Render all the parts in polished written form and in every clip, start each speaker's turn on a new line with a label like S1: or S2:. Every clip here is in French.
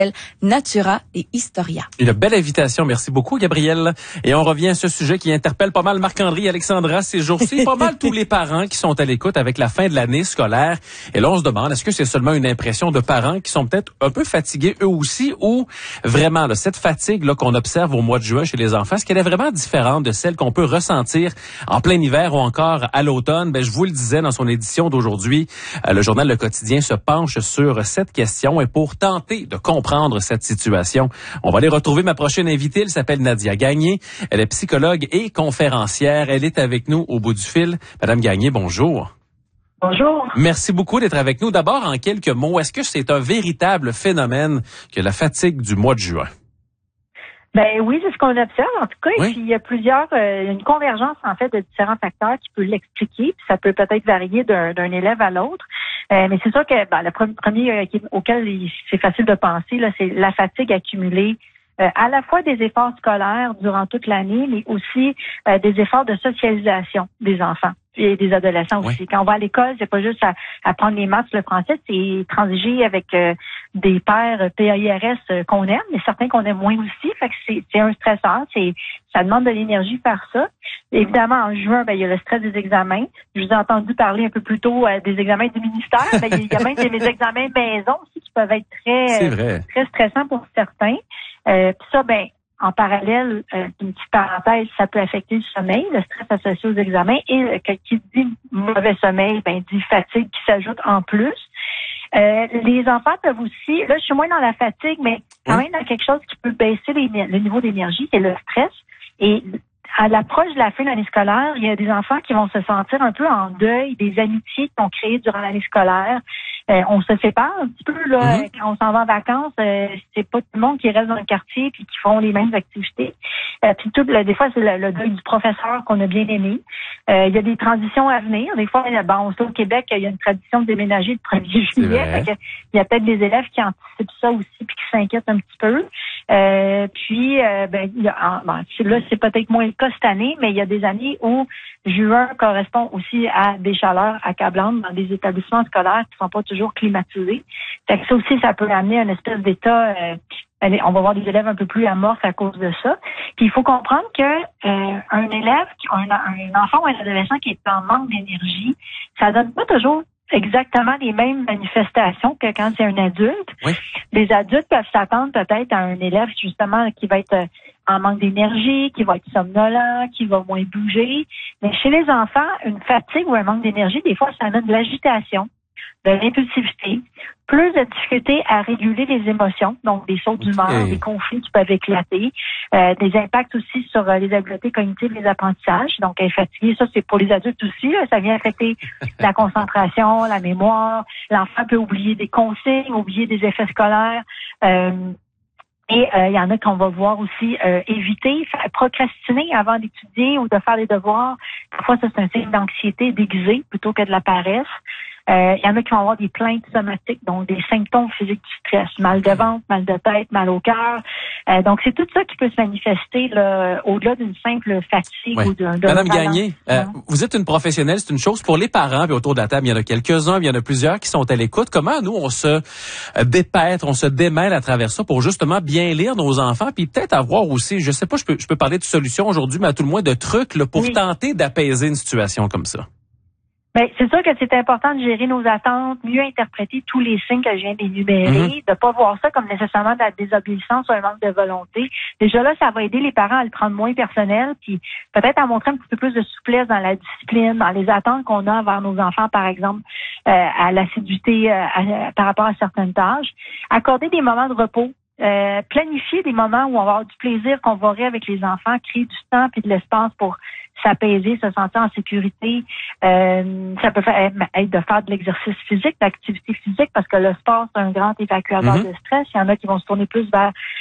S1: Natura et Historia.
S2: Une belle invitation. Merci beaucoup, Gabrielle. Et on revient à ce sujet qui interpelle pas mal Marc-André et Alexandra ces jours-ci. Pas mal tous les parents qui sont à l'écoute avec la fin de l'année scolaire. Et là, on se demande, est-ce que c'est seulement une impression de parents qui sont peut-être un peu fatigués eux aussi ou vraiment là, cette fatigue là, qu'on observe au mois de juin chez les enfants, est-ce qu'elle est vraiment différente de celle qu'on peut ressentir en plein hiver ou encore à l'automne? Je vous le disais dans son édition d'aujourd'hui, le journal Le Quotidien se penche sur cette question et pour tenter de comprendre cette situation, on va aller retrouver ma prochaine invitée. Elle s'appelle Nadia Gagné. Elle est psychologue et conférencière. Elle est avec nous au bout du fil. Madame Gagné, bonjour.
S3: Bonjour.
S2: Merci beaucoup d'être avec nous. D'abord, en quelques mots, est-ce que c'est un véritable phénomène que la fatigue du mois de juin?
S3: Ben oui, c'est ce qu'on observe en tout cas.
S2: Oui.
S3: Et puis il y a une convergence en fait de différents facteurs qui peut l'expliquer. Puis ça peut peut-être varier d'un élève à l'autre. Mais c'est sûr que le premier auquel c'est facile de penser là, c'est la fatigue accumulée. À la fois des efforts scolaires durant toute l'année, mais aussi des efforts de socialisation des enfants et des adolescents aussi.
S2: Oui.
S3: Quand on va à l'école, c'est pas juste apprendre les maths, le français, c'est transiger avec des pairs PAIRS qu'on aime, mais certains qu'on aime moins aussi. Fait que c'est un stresseur, ça demande de l'énergie faire ça. Évidemment, en juin, il y a le stress des examens. Je vous ai entendu parler un peu plus tôt des examens du ministère. Il y a même des examens maison aussi qui peuvent être très stressants pour certains. Puis ça, en parallèle, une petite parenthèse, ça peut affecter le sommeil, le stress associé aux examens. Et qui dit mauvais sommeil, dit fatigue qui s'ajoute en plus. Les enfants peuvent aussi, là je suis moins dans la fatigue, mais quand même dans quelque chose qui peut baisser le niveau d'énergie, c'est le stress. Et à l'approche de la fin de l'année scolaire, il y a des enfants qui vont se sentir un peu en deuil des amitiés qu'ils ont créées durant l'année scolaire. On se sépare un petit peu là quand on s'en va en vacances. C'est pas tout le monde qui reste dans le quartier puis qui font les mêmes activités. Puis des fois c'est le deuil du professeur qu'on a bien aimé. Il y a des transitions à venir. Des fois, on sait au Québec il y a une tradition de déménager le 1er juillet. Il y a peut-être des élèves qui anticipent ça aussi puis qui s'inquiètent un petit peu. Là c'est peut-être moins le cas cette année, mais il y a des années où juin correspond aussi à des chaleurs accablantes dans des établissements scolaires qui ne sont pas toujours climatisés. Fait que ça aussi, ça peut amener une espèce d'état. On va voir des élèves un peu plus amorphes à cause de ça. Puis il faut comprendre que un élève, un enfant ou un adolescent qui est en manque d'énergie, ça donne pas toujours exactement les mêmes manifestations que quand c'est un adulte. Oui. Les adultes peuvent s'attendre peut-être à un élève justement qui va être en manque d'énergie, qui va être somnolent, qui va moins bouger. Mais chez les enfants, une fatigue ou un manque d'énergie, des fois, ça amène de l'agitation, de l'impulsivité, plus de difficulté à réguler les émotions, donc des sauts d'humeur, des conflits qui peuvent éclater, des impacts aussi sur les habiletés cognitives, les apprentissages. Donc, être fatigué, ça c'est pour les adultes aussi, là, ça vient affecter la concentration, la mémoire. L'enfant peut oublier des consignes, oublier des effets scolaires. Et il y en a qu'on va voir aussi éviter, procrastiner avant d'étudier ou de faire les devoirs. Parfois, ça c'est un signe d'anxiété déguisée plutôt que de la paresse. Il y en a qui vont avoir des plaintes somatiques, donc des symptômes physiques du stress, mal de ventre, mal de tête, mal au cœur. Donc, c'est tout ça qui peut se manifester là, au-delà d'une simple fatigue ou d'un
S2: Madame Gagné, vous êtes une professionnelle, c'est une chose pour les parents, puis autour de la table, il y en a quelques-uns, il y en a plusieurs qui sont à l'écoute. Comment nous, on se dépêtre, on se démêle à travers ça pour justement bien lire nos enfants, puis peut-être avoir aussi, je sais pas, je peux parler de solutions aujourd'hui, mais à tout le moins de trucs là, pour tenter d'apaiser une situation comme ça.
S3: Ben, c'est sûr que c'est important de gérer nos attentes, mieux interpréter tous les signes que je viens d'énumérer, de pas voir ça comme nécessairement de la désobéissance ou un manque de volonté. Déjà là, ça va aider les parents à le prendre moins personnel, puis peut-être à montrer un petit peu plus de souplesse dans la discipline, dans les attentes qu'on a envers nos enfants, par exemple, à l'assiduité par rapport à certaines tâches. Accorder des moments de repos. Planifier des moments où on va avoir du plaisir qu'on va avec les enfants, créer du temps puis de l'espace pour s'apaiser, se sentir en sécurité. Ça peut être de faire de l'exercice physique, de l'activité physique, parce que le sport, c'est un grand évacuateur de stress. Il y en a qui vont se tourner plus vers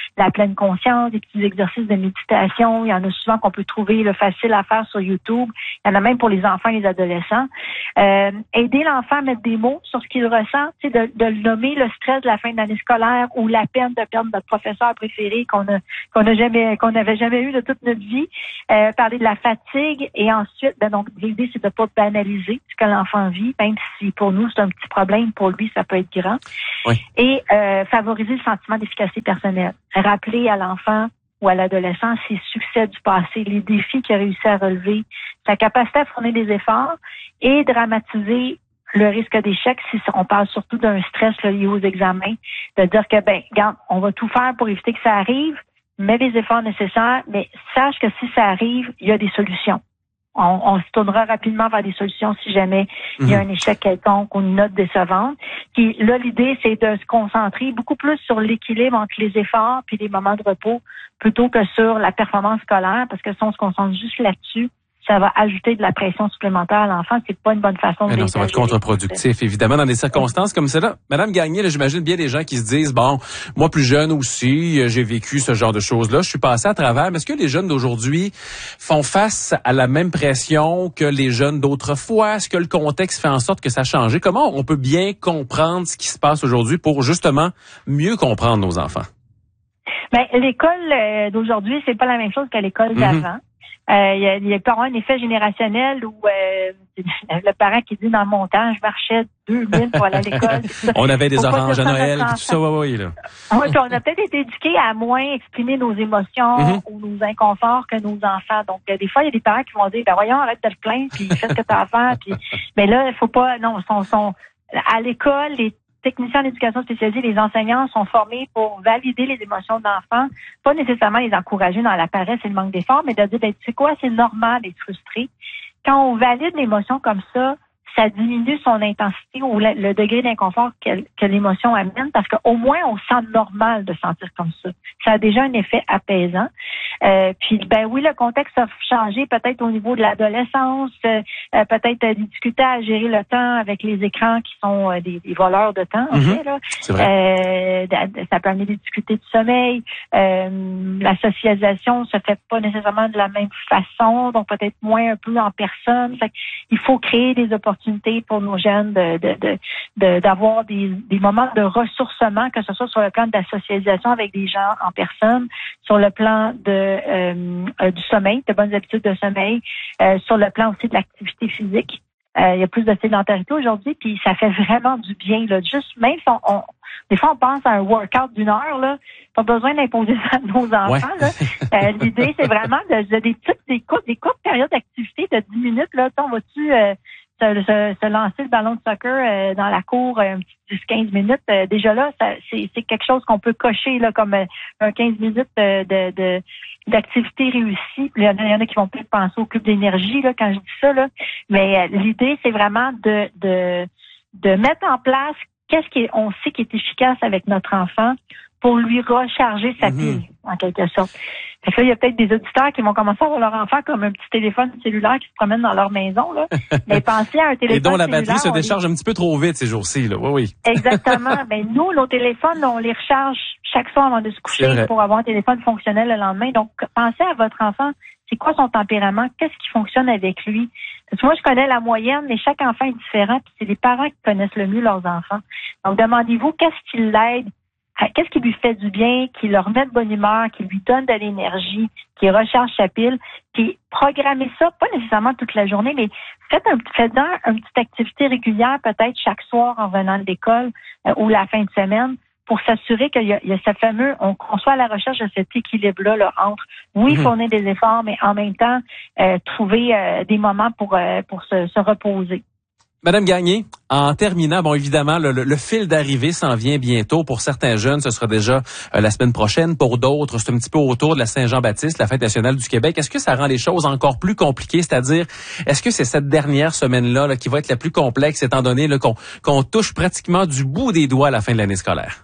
S3: la pleine conscience, des petits exercices de méditation. Il y en a souvent qu'on peut trouver facile à faire sur YouTube. Il y en a même pour les enfants et les adolescents. Aider l'enfant à mettre des mots sur ce qu'il ressent, de le nommer le stress de la fin de l'année scolaire ou la peine de perdre notre professeur préféré qu'on n'avait jamais eu de toute notre vie. Parler de la fatigue et ensuite, donc l'idée c'est de pas banaliser ce que l'enfant vit, même si pour nous c'est un petit problème, pour lui ça peut être grand.
S2: Oui.
S3: Et favoriser le sentiment d'efficacité personnelle. Rappeler à l'enfant ou à l'adolescent ses succès du passé, les défis qu'il a réussi à relever, sa capacité à fournir des efforts et dramatiser le risque d'échec si on parle surtout d'un stress lié aux examens, de dire que, regarde, on va tout faire pour éviter que ça arrive, mets les efforts nécessaires, mais sache que si ça arrive, il y a des solutions. On se tournera rapidement vers des solutions si jamais il y a un échec quelconque ou une note décevante. Puis là, l'idée, c'est de se concentrer beaucoup plus sur l'équilibre entre les efforts puis les moments de repos plutôt que sur la performance scolaire, parce que si on se concentre juste là-dessus, ça va ajouter de la pression supplémentaire à l'enfant. C'est pas une bonne façon de
S2: non, ça va être contre-productif, évidemment, dans des circonstances comme celle-là. Madame Gagné, j'imagine bien des gens qui se disent, bon, moi plus jeune aussi, j'ai vécu ce genre de choses-là, je suis passé à travers. Mais est-ce que les jeunes d'aujourd'hui font face à la même pression que les jeunes d'autrefois? Est-ce que le contexte fait en sorte que ça a changé? Comment on peut bien comprendre ce qui se passe aujourd'hui pour justement mieux comprendre nos enfants?
S3: L'école d'aujourd'hui, c'est pas la même chose qu'à l'école d'avant. Il y a pas un effet générationnel où le parent qui dit dans mon temps, je marchais 2000 pour aller à l'école.
S2: On avait des oranges à Noël, tout ça, oui, là.
S3: Oui, puis on a peut-être été éduqués à moins exprimer nos émotions ou nos inconforts que nos enfants. Donc, des fois, il y a des parents qui vont dire, voyons, arrête de te plaindre, puis fais ce que tu as à faire. Puis, mais là, il faut pas, non, à l'école, les techniciens d'éducation spécialisée, les enseignants sont formés pour valider les émotions de l'enfant, pas nécessairement les encourager dans la paresse et le manque d'effort, mais de dire, tu sais quoi, c'est normal d'être frustré. Quand on valide l'émotion comme ça diminue son intensité ou le degré d'inconfort que l'émotion amène, parce qu'au moins, on sent normal de sentir comme ça. Ça a déjà un effet apaisant. Puis, oui, le contexte a changé peut-être au niveau de l'adolescence, peut-être des difficultés à gérer le temps avec les écrans qui sont des voleurs de temps, en fait, là.
S2: C'est vrai.
S3: Ça peut amener des difficultés de sommeil. La socialisation se fait pas nécessairement de la même façon, donc peut-être moins un peu en personne. Fait il faut créer des opportunités pour nos jeunes d'avoir des moments de ressourcement, que ce soit sur le plan de la socialisation avec des gens en personne, sur le plan du sommeil, de bonnes habitudes de sommeil, sur le plan aussi de l'activité physique. Il y a plus de sédentarité aujourd'hui, puis ça fait vraiment du bien, là. Juste, même si des fois, on pense à un workout d'1 heure, là. Pas besoin d'imposer ça à nos enfants, là. L'idée, c'est vraiment des courtes périodes d'activité de 10 minutes, là. On va-tu, se lancer le ballon de soccer dans la cour un petit 10-15 minutes. Déjà là, c'est quelque chose qu'on peut cocher là comme un 15 minutes d'activité réussie. Puis il y en a qui vont peut-être penser au club d'énergie là quand je dis ça là. Mais l'idée, c'est vraiment de mettre en place qu'est-ce qu'on sait qui est efficace avec notre enfant pour lui recharger sa pile, en quelque sorte. Fait que là, il y a peut-être des auditeurs qui vont commencer à avoir leur enfant comme un petit téléphone cellulaire qui se promène dans leur maison, là. Mais pensez à un téléphone
S2: et dont la
S3: cellulaire,
S2: batterie se décharge un petit peu trop vite ces jours-ci, là. Oui.
S3: Exactement. Nous, nos téléphones, on les recharge chaque soir avant de se coucher pour avoir un téléphone fonctionnel le lendemain. Donc, pensez à votre enfant. C'est quoi son tempérament? Qu'est-ce qui fonctionne avec lui? Parce que moi, je connais la moyenne, mais chaque enfant est différent. Puis c'est les parents qui connaissent le mieux leurs enfants. Donc, demandez-vous qu'est-ce qui l'aide? Qu'est-ce qui lui fait du bien, qui le remet de bonne humeur, qui lui donne de l'énergie, qui recharge sa pile, puis programmez ça, pas nécessairement toute la journée, mais faites-en une petite activité régulière, peut-être chaque soir en venant de l'école ou la fin de semaine, pour s'assurer qu'il y a ce fameux, qu'on soit à la recherche de cet équilibre-là là, entre, oui, fournir des efforts, mais en même temps, trouver des moments pour se reposer.
S2: Madame Gagné, en terminant, bon, évidemment, le fil d'arrivée s'en vient bientôt. Pour certains jeunes, ce sera déjà la semaine prochaine. Pour d'autres, c'est un petit peu autour de la Saint-Jean-Baptiste, la fête nationale du Québec. Est-ce que ça rend les choses encore plus compliquées? C'est-à-dire, est-ce que c'est cette dernière semaine-là là, qui va être la plus complexe, étant donné là, qu'on touche pratiquement du bout des doigts à la fin de l'année scolaire?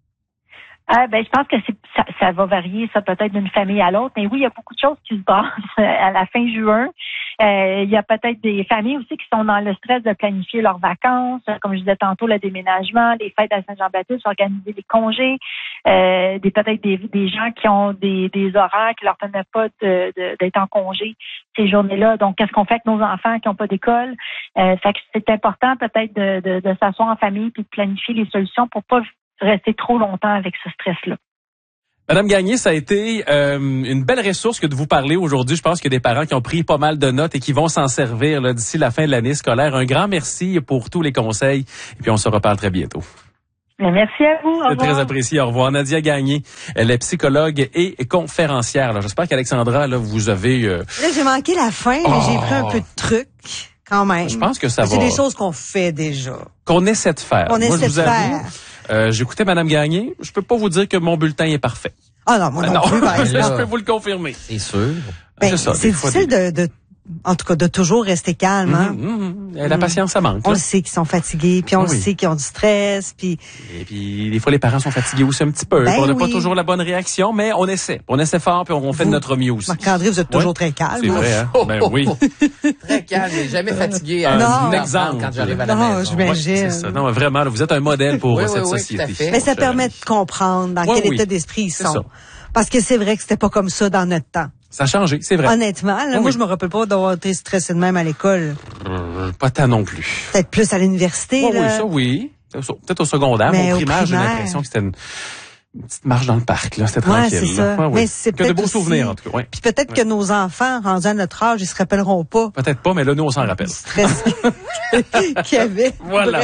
S3: Je pense que ça va varier, ça peut-être d'une famille à l'autre. Mais oui, il y a beaucoup de choses qui se passent à la fin juin. Il y a peut-être des familles aussi qui sont dans le stress de planifier leurs vacances, comme je disais tantôt, le déménagement, les fêtes à Saint-Jean-Baptiste, organiser les congés, peut-être des gens qui ont des horaires qui leur permettent pas d'être en congé ces journées-là. Donc, qu'est-ce qu'on fait avec nos enfants qui n'ont pas d'école? Fait que c'est important peut-être de s'asseoir en famille puis de planifier les solutions pour pas rester trop longtemps avec ce stress-là.
S2: Madame Gagné, ça a été une belle ressource que de vous parler aujourd'hui. Je pense qu'il y a des parents qui ont pris pas mal de notes et qui vont s'en servir là, d'ici la fin de l'année scolaire. Un grand merci pour tous les conseils et puis on se reparle très bientôt.
S3: Merci à vous.
S2: C'est très apprécié. Au revoir. Nadia Gagné, elle est psychologue et conférencière. Alors, j'espère qu'Alexandra, là, vous avez...
S1: Là, j'ai manqué la fin, mais j'ai pris un peu de trucs quand même.
S2: Je pense que ça va...
S1: C'est des choses qu'on fait déjà.
S2: Qu'on essaie de faire.
S1: Moi, je vous avoue,
S2: j'écoutais Madame Gagné. Je peux pas vous dire que mon bulletin est parfait.
S1: Ah non, moi non plus, par exemple.
S2: Je peux vous le confirmer.
S4: C'est sûr.
S1: C'est ça. C'est difficile en tout cas, de toujours rester calme. Hein?
S2: La patience, ça manque.
S1: On le sait qu'ils sont fatigués, puis on le sait qu'ils ont du stress, puis...
S2: Et puis, des fois, les parents sont fatigués aussi un petit peu. On n'a pas toujours la bonne réaction, mais on essaie. On essaie fort, puis on fait de notre mieux aussi.
S1: Marc-André, vous êtes toujours très calme.
S2: C'est vrai, hein? Ben oui.
S4: Très calme, mais jamais fatigué.
S2: Un exemple.
S4: Quand j'arrive à la maison.
S1: Non, j'imagine.
S2: C'est ça. Non, vraiment, là, vous êtes un modèle pour cette société.
S4: Tout à fait.
S1: Mais ça permet de comprendre dans quel état d'esprit ils sont. Parce que c'est vrai que c'était pas comme ça dans notre temps.
S2: Ça a changé, c'est vrai.
S1: Honnêtement, là, moi, je me rappelle pas d'avoir été stressé de même à l'école.
S2: Pas tant non plus.
S1: Peut-être plus à l'université, là.
S2: Oui, ça, oui. Peut-être au secondaire. Mais au primaire, j'ai l'impression que c'était une petite marche dans le parc, là. C'était tranquille.
S1: C'est ça.
S2: Ouais,
S1: mais c'est
S2: que de beaux souvenirs, en tout cas. Ouais.
S1: Puis peut-être que nos enfants, rendus à notre âge, ils se rappelleront pas.
S2: Peut-être pas, mais là, nous, on s'en rappelle.
S1: Stress qu'il y avait.
S2: Voilà.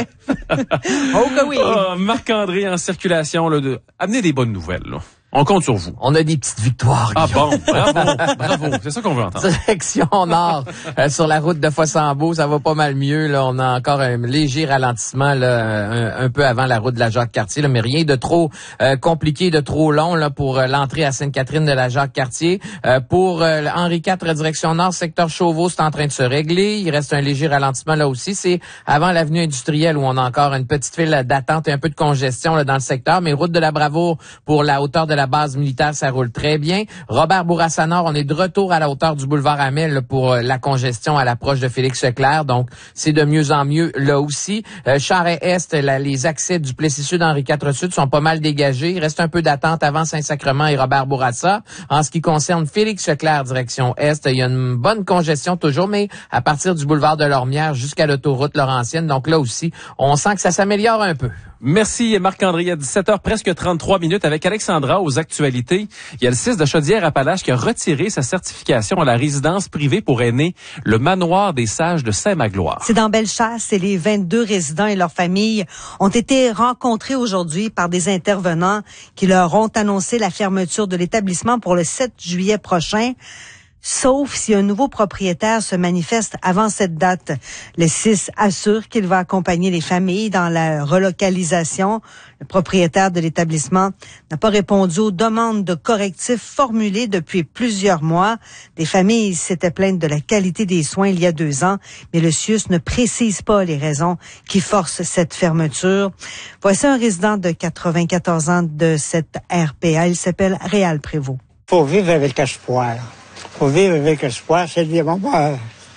S1: Oh, que oui.
S2: Marc-André en circulation, là, amenez des bonnes nouvelles, là. On compte sur vous.
S4: On a des petites victoires.
S2: Ah bon, bravo. C'est ça qu'on veut entendre.
S4: Direction nord, sur la route de Fossambeau, ça va pas mal mieux. Là, on a encore un léger ralentissement là, un peu avant la route de la Jacques-Cartier, là, mais rien de trop compliqué, de trop long là pour l'entrée à Sainte-Catherine de la Jacques-Cartier. Pour Henri IV, direction nord, secteur Chauveau, c'est en train de se régler. Il reste un léger ralentissement là aussi. C'est avant l'avenue industrielle où on a encore une petite file d'attente et un peu de congestion là, dans le secteur. Mais route de la Bravoure pour la hauteur de la base militaire, ça roule très bien. Robert Bourassa Nord, on est de retour à la hauteur du boulevard Amel pour la congestion à l'approche de Félix-Leclerc. Donc, c'est de mieux en mieux là aussi. Charest-Est, les accès du Plessis-Sud, Henri IV Sud sont pas mal dégagés. Il reste un peu d'attente avant Saint-Sacrement et Robert Bourassa. En ce qui concerne Félix-Leclerc, direction Est, il y a une bonne congestion toujours, mais à partir du boulevard de Lormière jusqu'à l'autoroute Laurentienne. Donc là aussi, on sent que ça s'améliore un peu.
S2: Merci Marc-André. À 17h, presque 33 minutes avec Alexandra aux actualités. Il y a le 6 de Chaudière-Appalaches qui a retiré sa certification à la résidence privée pour aînés, le Manoir des Sages de Saint-Magloire.
S1: C'est dans Bellechasse et les 22 résidents et leurs familles ont été rencontrés aujourd'hui par des intervenants qui leur ont annoncé la fermeture de l'établissement pour le 7 juillet prochain. Sauf si un nouveau propriétaire se manifeste avant cette date. Le 6 assure qu'il va accompagner les familles dans la relocalisation. Le propriétaire de l'établissement n'a pas répondu aux demandes de correctifs formulées depuis plusieurs mois. Des familles s'étaient plaintes de la qualité des soins il y a 2 ans, mais le CIUS ne précise pas les raisons qui forcent cette fermeture. Voici un résident de 94 ans de cette RPA. Il s'appelle Réal Prévost.
S5: Faut vivre avec espoir. Faut vivre avec espoir, c'est des moments...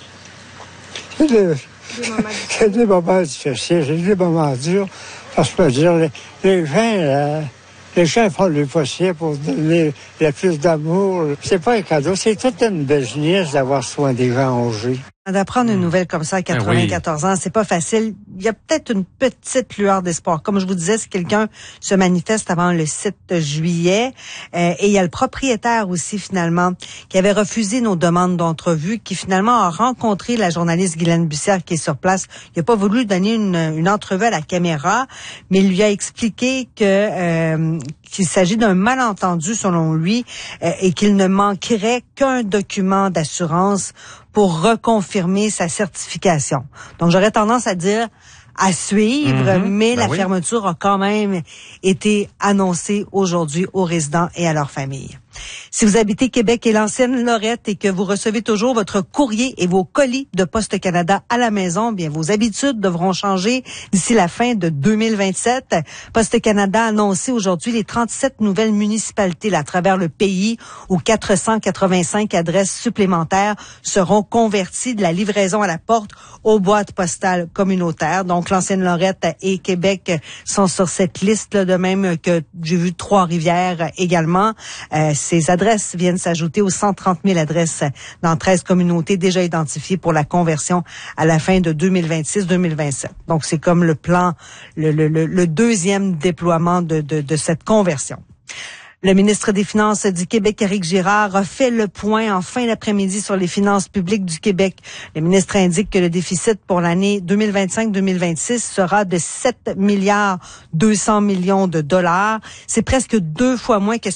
S5: C'est des moments difficiles, c'est des moments durs. Parce que je veux dire, les gens font le possible pour donner le plus d'amour. C'est pas un cadeau, c'est toute une business d'avoir soin des gens âgés.
S1: D'apprendre une nouvelle comme ça à 94 ans, c'est pas facile. Il y a peut-être une petite lueur d'espoir. Comme je vous disais, si quelqu'un se manifeste avant le 7 juillet, et il y a le propriétaire aussi finalement qui avait refusé nos demandes d'entrevue, qui finalement a rencontré la journaliste Guylaine Bussière qui est sur place. Il n'a pas voulu donner une entrevue à la caméra, mais il lui a expliqué que qu'il s'agit d'un malentendu selon lui et qu'il ne manquerait qu'un document d'assurance pour reconfirmer sa certification. Donc, j'aurais tendance à dire à suivre, mais la fermeture a quand même été annoncée aujourd'hui aux résidents et à leurs familles. Si vous habitez Québec et l'ancienne Lorette et que vous recevez toujours votre courrier et vos colis de Poste Canada à la maison, bien vos habitudes devront changer d'ici la fin de 2027. Poste Canada a annoncé aujourd'hui les 37 nouvelles municipalités à travers le pays où 485 adresses supplémentaires seront converties de la livraison à la porte aux boîtes postales communautaires. Donc l'ancienne Lorette et Québec sont sur cette liste là, de même que j'ai vu Trois-Rivières également. Ces adresses viennent s'ajouter aux 130 000 adresses dans 13 communautés déjà identifiées pour la conversion à la fin de 2026-2027. Donc, c'est comme le plan, le deuxième déploiement de cette conversion. Le ministre des Finances du Québec, Éric Girard, a fait le point en fin d'après-midi sur les finances publiques du Québec. Le ministre indique que le déficit pour l'année 2025-2026 sera de 7,2 milliards. C'est presque 2 fois moins que